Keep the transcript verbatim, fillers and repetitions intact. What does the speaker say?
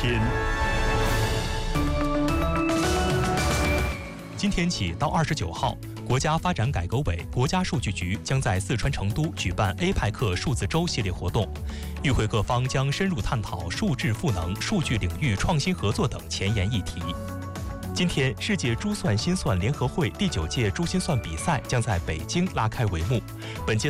天。今天起到二十九号，国家发展改革委、国家数据局将在四川成都举办 A 派克数字周系列活动，与会各方将深入探讨数智赋能、数据领域创新合作等前沿议题。今天，世界珠算心算联合会第九届珠心算比赛将在北京拉开帷幕。本届